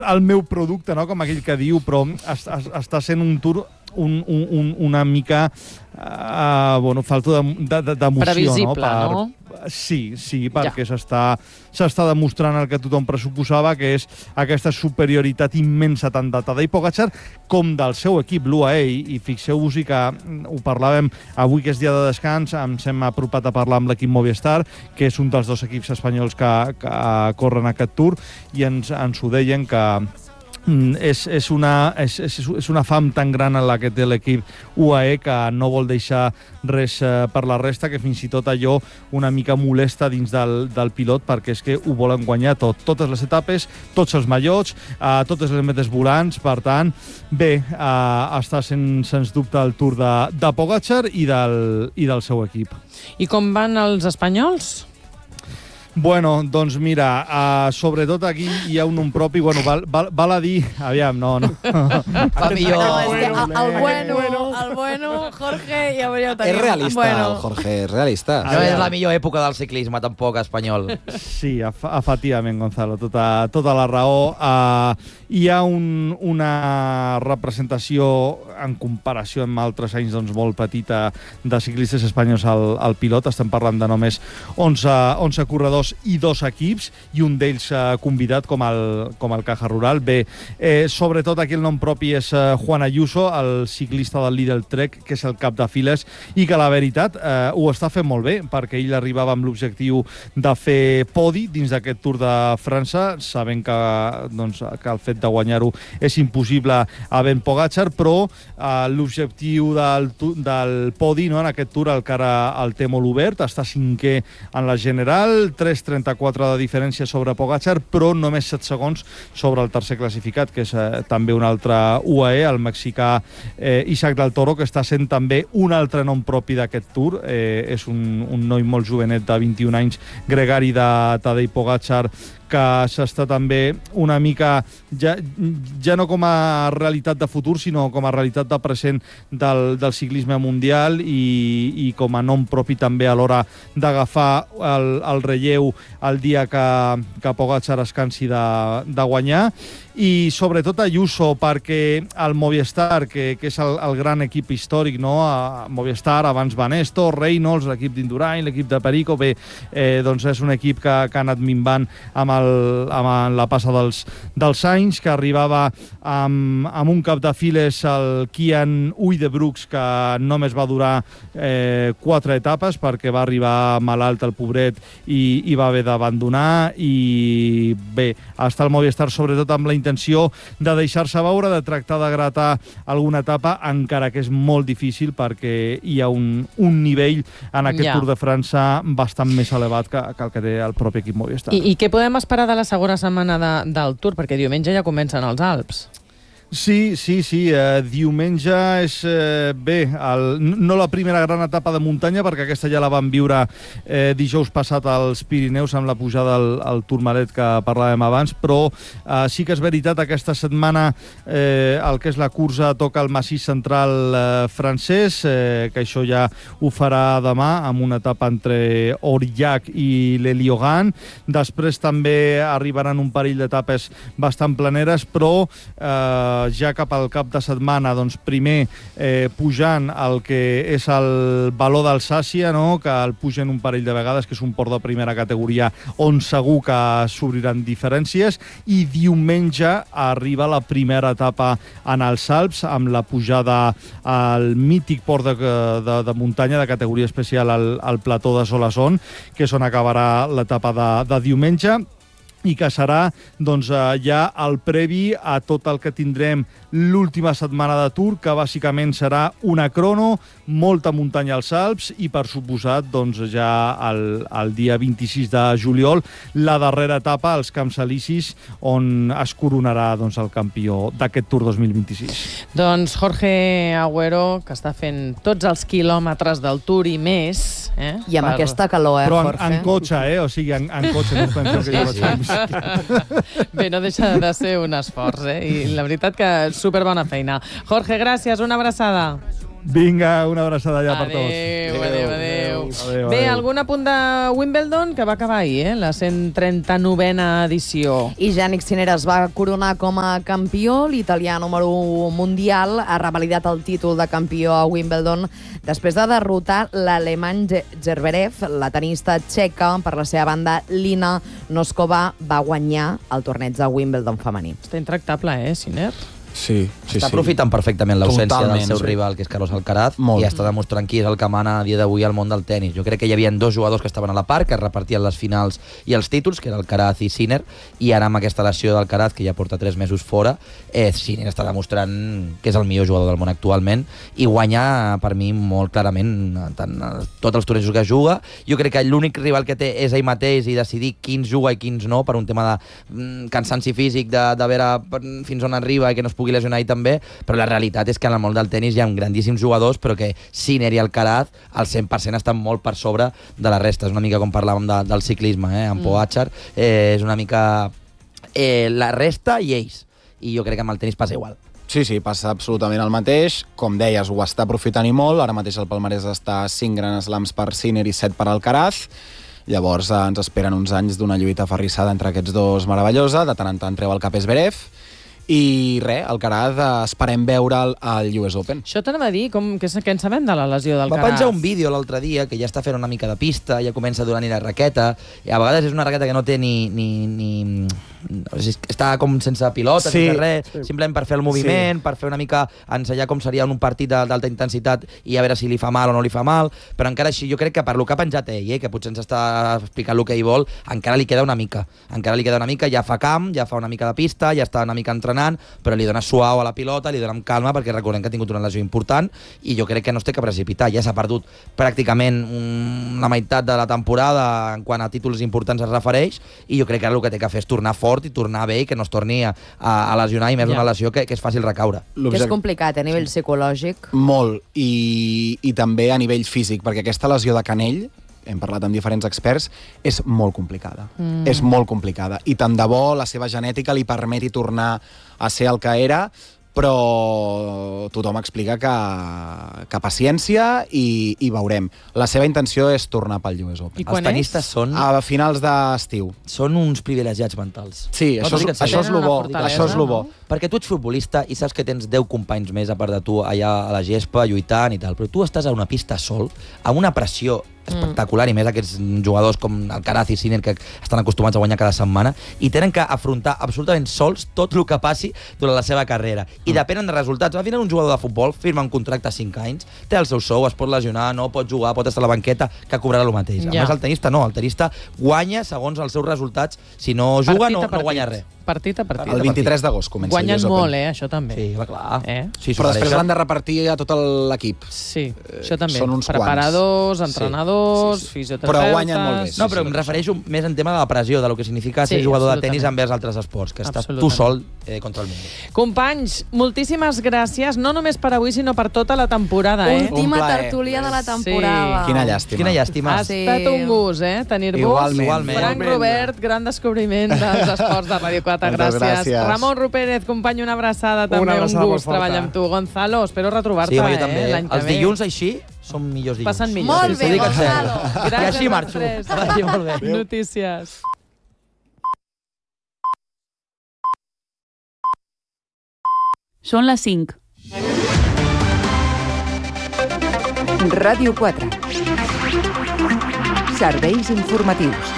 el meu producte, no? Com aquell que diu, però està sent un tour una mica falta d'emoció. Previsible, no? Sí, perquè s'està demostrant el que tothom pressuposava, que és aquesta superioritat immensa tant de Tadej Pogačar com del seu equip, l'UAE, i fixeu-vos que ho parlàvem avui, que és dia de descans, ens hem apropat a parlar amb l'equip Movistar, que és un dels dos equips espanyols que corren aquest Tour, i ens ho deien que és una fam tan gran en la que té l'equip UAE que no vol deixar res per la resta, que fins i tot allò una mica molesta dins del pilot, perquè és que ho volen guanyar totes les etapes, tots els mallots, totes les metes volants. Per tant, bé, està sent sens dubte el Tour de Pogačar i del seu equip. I com van els espanyols? Bueno, doncs mira, sobretot aquí hi ha un nom propi, val a dir, aviam, no. El bueno, Jorge, ja ho tenim. És realista, el Jorge, és realista. No és la millor època del ciclisme, tampoc, espanyol. Sí, efectivament, Gonzalo, tota la raó. Hi ha una representació, en comparació amb altres anys, doncs, molt petita de ciclistes espanyols al pilot. Estem parlant de només 11 corredors i 2 equips, i un d'ells convidat com el Caja Rural. Bé, sobretot aquí el nom propi és Juan Ayuso, el ciclista del Lidl Trek, que és el cap de files, i que la veritat ho està fent molt bé, perquè ell arribava amb l'objectiu de fer podi dins d'aquest Tour de França, sabent que el fet de guanyar-ho és impossible a Ben Pogačar, però l'objectiu del podi, en aquest Tour encara el té molt obert. Està 5è en la general, 3,34 de diferència sobre Pogačar, però només 7 segons sobre el tercer classificat, que és també un altre UAE, el mexicà Isaac del Toro, que està sent també un altre nom propi d'aquest Tour. És un noi molt jovenet de 21 anys, gregari de Tadej Pogačar, que s'està també una mica, ja no com a realitat de futur, sinó com a realitat de present del ciclisme mundial, i com a nom propi també a l'hora d'agafar el relleu el dia que Pogačar es cansi de guanyar. I sobretot Ayuso, perquè el Movistar, que és el gran equip històric, no? Movistar, abans Banesto, Reynolds, l'equip d'Indurain, l'equip de Perico, bé, doncs és un equip que ha anat minvant amb la passa dels anys, que arribava amb un cap de files, el Kian Uijtdebroeks, que només va durar 4 etapes, perquè va arribar malalt el pobret i va haver d'abandonar. I bé, està el Movistar sobretot amb la intenció de deixar-se veure, de tractar de gratar alguna etapa, encara que és molt difícil, perquè hi ha un nivell en aquest Tour de França bastant més elevat que el que té el propi equip Movistar. I què podem esperar de la segona setmana del Tour? Perquè diumenge ja comencen els Alps. Sí. Diumenge és, bé, no la primera gran etapa de muntanya, perquè aquesta ja la vam viure dijous passat als Pirineus amb la pujada al Tourmalet que parlàvem abans, però sí que és veritat, aquesta setmana el que és la cursa toca el massís central francès, que això ja ho farà demà amb una etapa entre Aurillac i Le Lioghan. Després també arribaran un parell d'etapes bastant planeres, però ja cap al cap de setmana, doncs primer pujant el que és el Való d'Alsàcia, no? Que el pugen un parell de vegades, que és un port de primera categoria on segur que s'obriran diferències, i diumenge arriba la primera etapa en els Alps, amb la pujada al mític port de muntanya de categoria especial al plató de Solasson, que és on acabarà l'etapa de diumenge, i que serà doncs, ja el previ a tot el que tindrem l'última setmana de Tour, que bàsicament serà una crono, molta muntanya als Alps, i per suposat doncs, ja el dia 26 de juliol la darrera etapa als Camps Elisis, on es coronarà doncs, el campió d'aquest Tour 2026. Doncs Jorge Agüero, que està fent tots els quilòmetres del Tour i més. I amb aquesta calor, però Jorge? en cotxe, o sigui, en cotxe, no us penseu que jo vaig fer. Bé, no deixa de ser un esforç, i la veritat que superbona feina. Jorge, gràcies, una abraçada. Vinga, una abraçada ja per tots. Adéu. Bé, algun apunt de Wimbledon, que va acabar ahir, la 139a edició. I Jannik Sinner es va coronar com a campió. L'italià número 1 mundial ha revalidat el títol de campió a Wimbledon després de derrotar l'alemany Zverev. La tenista txeca, per la seva banda, Lina Noskova, va guanyar el torneig de Wimbledon femení. Està intractable, Sinner? Sí. Està aprofitant perfectament l'ausència del Totalment, seu sí. rival, que és Carlos Alcaraz, Molt. i està demostrant qui és el que mana a dia d'avui al món del tenis. Jo crec que hi havia dos jugadors que estaven a la part, que es repartien les finals i els títols, que era Alcaraz i Sinner, i ara amb aquesta lesió d'Alcaraz, que ja porta 3 mesos fora, Sinner està demostrant que és el millor jugador del món actualment, i guanya, per mi, molt clarament tots els tornejos que juga. Jo crec que l'únic rival que té és ell mateix, i decidir quins juga i quins no, per un tema de cansanci físic, de veure fins on arriba i que no es pugui lesionar i també, però la realitat és que en el món del tenis hi ha grandíssims jugadors, però que Sinner i Alcaraz al 100% estan molt per sobre de la resta. És una mica com parlàvem del ciclisme, amb Pogačar, és una mica la resta i ells. I jo crec que amb el tenis passa igual. Sí, passa absolutament el mateix. Com deies, ho està aprofitant i molt. Ara mateix el palmarès està 5 Grand Slams per Sinner i 7 per Alcaraz. Llavors ens esperen uns anys d'una lluita aferrissada entre aquests dos meravellosa. De tant en tant treu el cap Zverev. I res, Alcaraz, esperem veure'l al US Open. Això t'anava a dir, què en sabem de la lesió Va d'Alcaraz? penjar un vídeo l'altre dia que ja està fent una mica de pista, ja comença a donar-hi la raqueta, i a vegades és una raqueta que no té ni està com sense pilota, sense res, simplement per fer el moviment, per fer una mica, ensenyar com seria un partit d'alta intensitat i a veure si li fa mal o no li fa mal, però encara així jo crec que per lo que ha penjat ell, que potser ens està explicant el que ell vol, encara li queda una mica, ja fa camp, ja fa una mica de pista, ja està una mica entrenant, però li dona suau a la pilota, li dona amb calma, perquè recordem que ha tingut una lesió important, i jo crec que no es té que precipitar, ja s'ha perdut pràcticament la meitat de la temporada en quant a títols importants es refereix, i jo crec que ara el que té que fer és tornar fort i tornar bé i que no es torni a lesionar, i més una lesió que és fàcil recaure. Que és complicat a nivell psicològic. Molt, i també a nivell físic, perquè aquesta lesió de canell, hem parlat amb diferents experts, és molt complicada. És molt complicada. I tant de bo la seva genètica li permeti tornar a ser el que era, però tothom explica que paciència i veurem. La seva intenció és tornar pel US Open. Els tenistes són... A finals d'estiu. Són uns privilegiats mentals. Sí, això és el bo. Això és el bo. Perquè tu ets futbolista i saps que tens 10 companys més a part de tu allà a la gespa, lluitant i tal, però tu estàs a una pista sol, amb una pressió espectacular, i més aquests jugadors com Alcaraz i Sinner, que estan acostumats a guanyar cada setmana, i tenen que afrontar absolutament sols tot el que passi durant la seva carrera. I depenen de resultats. Al final, un jugador de futbol firma un contracte a 5 anys, té el seu sou, es pot lesionar, no pot jugar, pot estar a la banqueta, que cobrarà el mateix. A més, el tenista no. El tenista guanya segons els seus resultats. Si no juga, no guanya res. Partit a partit. El 23 d'agost comença el US Open. Guanyen molt, això també. Sí, clar. Sí, però després l'han de repartir a tot l'equip. Sí, això també. Són uns preparadors, entrenadors, fisioterapeutes... Però guanyen molt bé. No, però em refereixo més en tema de la pressió, de lo que significa ser jugador de tenis envers altres esports, que estàs tu sol contra el món. Companys, moltíssimes gràcies, no només per avui, sinó per tota la temporada. Última tertúlia de la temporada. Quina llàstima. Quina llàstima. Ha estat un gust, tenir-vos. Igualment. Frank Robert, gran descobriment dels esports de Radio 4. Gràcies. Ramon Rupérez, company, una abraçada també, un gust treballar amb tu. Gonzalo, espero retrobar-te l'any que ve. Els dilluns així són millors dilluns. Passen millor. Molt bé, Gonzalo. Gràcies. I així marxo. Vagi molt bé. Notícies. Són les 5. Ràdio 4. Serveis informatius.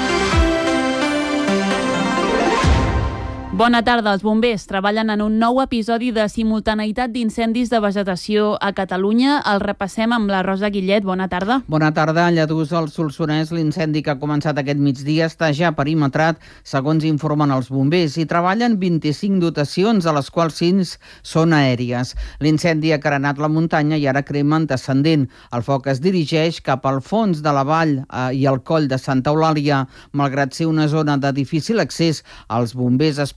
Bona tarda. Els bombers treballen en un nou episodi de simultaneïtat d'incendis de vegetació a Catalunya. El repassem amb la Rosa Guillet. Bona tarda. Bona tarda. A Lladurs, al Solsonès, l'incendi que ha començat aquest migdia està ja perimetrat, segons informen els bombers, i treballen 25 dotacions, de les quals 5 són aèries. L'incendi ha carenat la muntanya i ara crema en descendent. El foc es dirigeix cap al fons de la vall i al coll de Santa Eulàlia. Malgrat ser una zona de difícil accés, els bombers esperen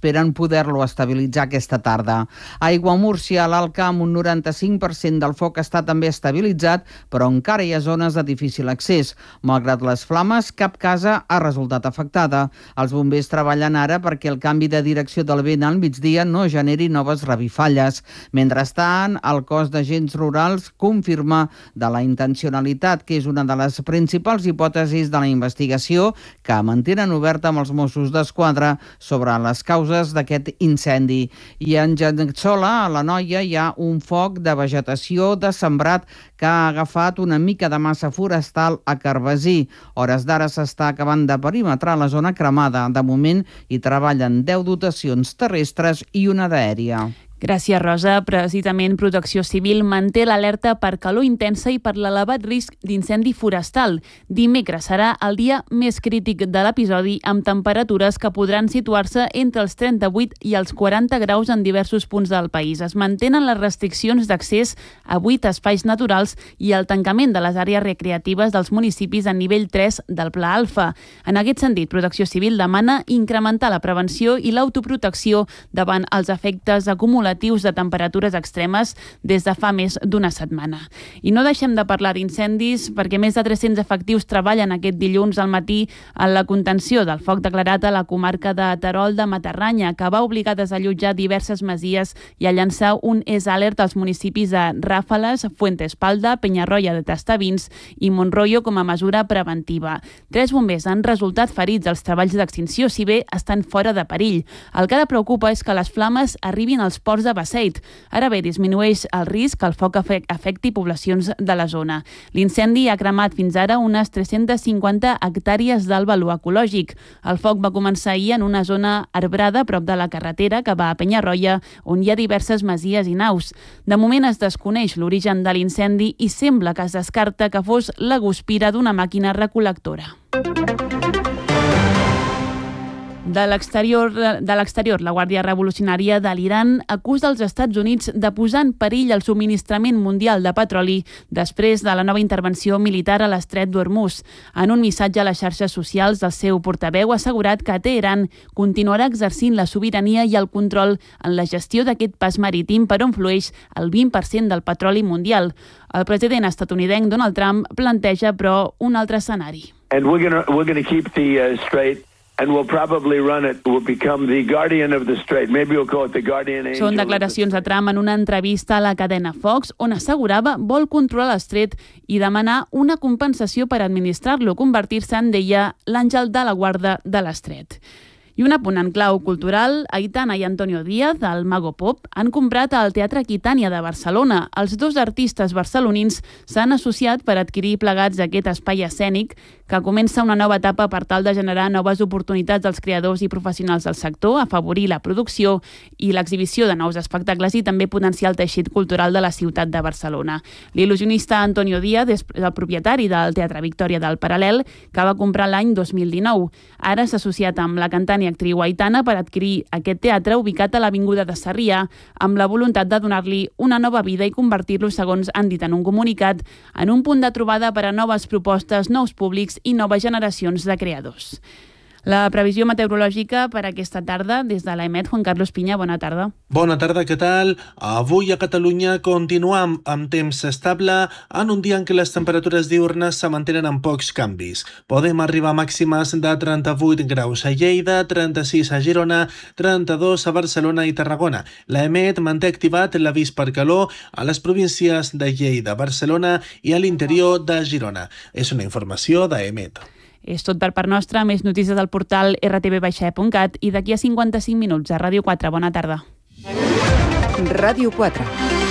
esperen poder-lo estabilitzar aquesta tarda. A Aiguamúrcia, a l'Alt Camp, un 95% del foc està també estabilitzat, però encara hi ha zones de difícil accés. Malgrat les flames, cap casa ha resultat afectada. Els bombers treballen ara perquè el canvi de direcció del vent al migdia no generi noves revifalles. Mentrestant, el cos d'agents rurals confirma de la intencionalitat, que és una de les principals hipòtesis de la investigació, que mantenen oberta amb els Mossos d'Esquadra sobre les causes d'aquest incendi. I en Gençola, a l'Anoia, hi ha un foc de vegetació de sembrat que ha agafat una mica de massa forestal a Carbasí. Hores d'ara s'està acabant de perimetrar la zona cremada. De moment hi treballen 10 dotacions terrestres i una d'aèria. Gràcies, Rosa. Precisament Protecció Civil manté l'alerta per calor intensa i per l'elevat risc d'incendi forestal. Dimecres serà el dia més crític de l'episodi, amb temperatures que podran situar-se entre els 38 i els 40 graus en diversos punts del país. Es mantenen les restriccions d'accés a 8 espais naturals i el tancament de les àrees recreatives dels municipis a nivell 3 del Pla Alfa. En aquest sentit, Protecció Civil demana incrementar la prevenció i l'autoprotecció davant els efectes acumulatius de temperatures extremes des de fa més d'una setmana. I no deixem de parlar d'incendis perquè més de 300 efectius treballen aquest dilluns al matí en la contenció del foc declarat a la comarca de Terol de Matarranya, que va obligar a desallotjar diverses masies i a llançar un ES-Alert als municipis de Ràfales, Fuentespalda, Penyarroia de Tastavins i Montroyo com a mesura preventiva. 3 bombers han resultat ferits als treballs d'extinció, si bé estan fora de perill. El que ara preocupa és que les flames arribin als ports de Beseit. Ara bé, disminueix el risc que el foc afecti poblacions de la zona. L'incendi ha cremat fins ara unes 350 hectàrees del valor ecològic. El foc va començar ahir en una zona arbrada prop de la carretera que va a Penyarroia, on hi ha diverses masies i naus. De moment es desconeix l'origen de l'incendi i sembla que es descarta que fos la guspira d'una màquina recol·lectora. De l'exterior, la Guàrdia Revolucionària de l'Iran acusa els Estats Units de posar en perill el subministrament mundial de petroli després de la nova intervenció militar a l'estret d'Hormuz. En un missatge a les xarxes socials, el seu portaveu ha assegurat que Teheran continuarà exercint la sobirania i el control en la gestió d'aquest pas marítim per on flueix el 20% del petroli mundial. El president estatunidenc Donald Trump planteja, però, un altre escenari. And we're going to keep the strait. And we'll probably run it. We'll become the guardian of the strait. Maybe we'll call it the guardian angel. Són declaracions de Trump en una entrevista a la cadena Fox, on assegurava vol controlar l'estret i demanar una compensació per administrar-lo, convertir-se en, deia, l'àngel de la guarda de l'estret. I un apunt en clau cultural, Aitana i Antonio Díaz, del Mago Pop, han comprat al Teatre Quitània de Barcelona. Els 2 artistes barcelonins s'han associat per adquirir plegats aquest espai escènic que comença una nova etapa per tal de generar noves oportunitats als creadors i professionals del sector, afavorir la producció i l'exhibició de nous espectacles i també potenciar el teixit cultural de la ciutat de Barcelona. L'il·lusionista Antonio Díaz és el propietari del Teatre Victòria del Paral·lel, que va comprar l'any 2019. Ara s'ha associat amb la cantant i actriu Aitana per adquirir aquest teatre ubicat a l'Avinguda de Sarrià, amb la voluntat de donar-li una nova vida i convertir-lo, segons han dit en un comunicat, en un punt de trobada per a noves propostes, nous públics i noves generacions de creadors. La previsió meteorològica per aquesta tarda des de l'EMET. Juan Carlos Piña, bona tarda. Bona tarda, què tal? Avui a Catalunya continuem amb temps estable en un dia en què les temperatures diurnes se mantenen amb pocs canvis. Podem arribar a màximes de 38 graus a Lleida, 36 a Girona, 32 a Barcelona i Tarragona. L'EMET manté activat l'avís per calor a les províncies de Lleida, Barcelona i a l'interior de Girona. És una informació d'EMET. És tot per part nostra. Més notícies al portal rtv-cat i d'aquí a 55 minuts a Ràdio 4. Bona tarda. Ràdio 4.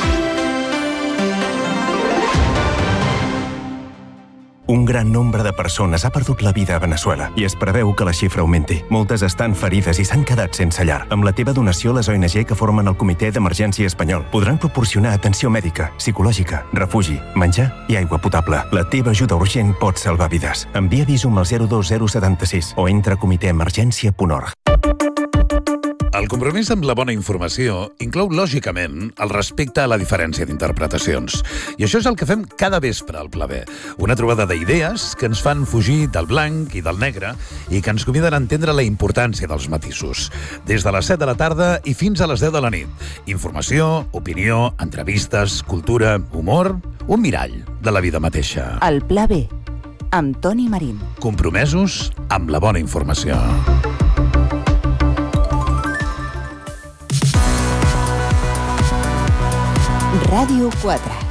Un gran nombre de persones ha perdut la vida a Veneçuela i es preveu que la xifra augmenti. Moltes estan ferides i s'han quedat sense llar. Amb la teva donació, les ONG que formen el Comitè d'Emergència Espanyol podran proporcionar atenció mèdica, psicològica, refugi, menjar i aigua potable. La teva ajuda urgent pot salvar vides. Envia Visum al 02076 o entra a comitèemergència.org. El compromís amb la bona informació inclou, lògicament, el respecte a la diferència d'interpretacions. I això és el que fem cada vespre al Pla B. Una trobada d'idees que ens fan fugir del blanc i del negre i que ens conviden a entendre la importància dels matisos. Des de les 7 de la tarda i fins a les 10 de la nit. Informació, opinió, entrevistes, cultura, humor... Un mirall de la vida mateixa. El Pla B, amb Toni Marín. Compromesos amb la bona informació. Ràdio 4.